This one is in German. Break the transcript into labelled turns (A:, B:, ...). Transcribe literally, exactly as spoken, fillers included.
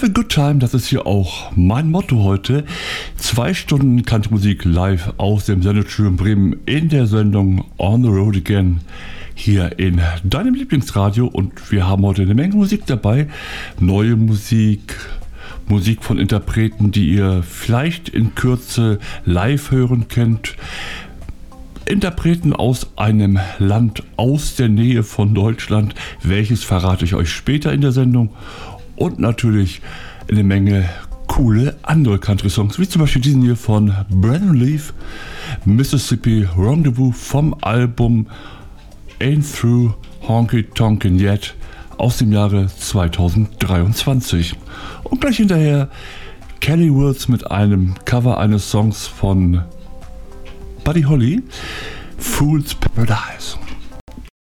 A: Have a good time, das ist hier auch mein Motto heute. Zwei Stunden Country-Musik live aus dem Sendestudio Bremen in der Sendung On the Road Again hier in deinem Lieblingsradio. Und wir haben heute eine Menge Musik dabei. Neue Musik, Musik von Interpreten, die ihr vielleicht in Kürze live hören könnt. Interpreten aus einem Land aus der Nähe von Deutschland. Welches verrate ich euch später in der Sendung. Und natürlich eine Menge coole andere Country-Songs, wie zum Beispiel diesen hier von Brandon Leaf, Mississippi Rendezvous vom Album Ain't Through Honky Tonkin' Yet aus dem Jahre zweitausenddreiundzwanzig. Und gleich hinterher Kelly Wills mit einem Cover eines Songs von Buddy Holly, Fool's Paradise.